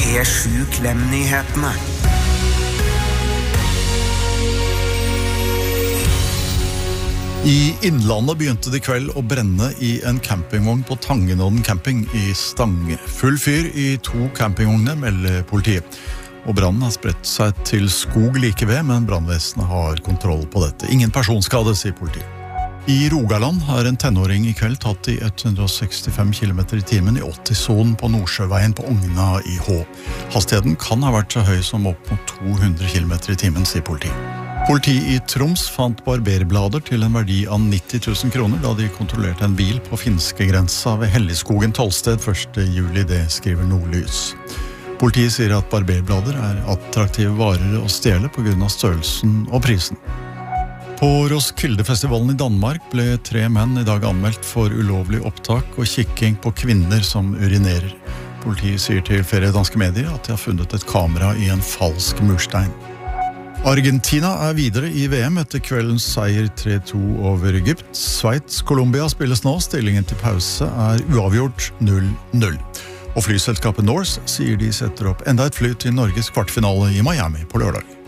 P7 Klem-nyhetene. I Innlandet begynte det I kveld å brenne I en campingvogn på Tangenodden camping I Stange. Full fyr I 2 campingvogner, melder politiet. Og brannen har spredt seg til skog like ved, men brannvesenet har kontroll på dette. Ingen personskade, sier politiet. I Rogaland har en tenåring I kveld tatt I 165 km I timen I 80-zonen på Nordsjøveien på Ogna I Hå. Hastigheten kan ha vært så høy som opp mot 200 km I timen, sier politiet. Politiet I Troms fant barberblader til en verdi av 90 000 kroner da de kontrollerte en bil på finske grensa ved Helligskogen Tollsted 1. juli, det skriver Nordlys. Politiet sier at barberblader attraktive varer å stjele på grunn av størrelsen og prisen. På Roskildefestivalen I Danmark ble 3 menn I dag anmeldt for ulovlig opptak og kikking på kvinner som urinerer. Politiet sier til flere danske medier at de har funnet et kamera I en falsk murstein. Argentina videre I VM etter kveldens seier 3-2 over Egypt. Sveits, Colombia spilles nå, stillingen til pause uavgjort 0-0. Og flyselskapet Norse sier de setter opp enda et fly til Norges kvartfinale I Miami på lørdag.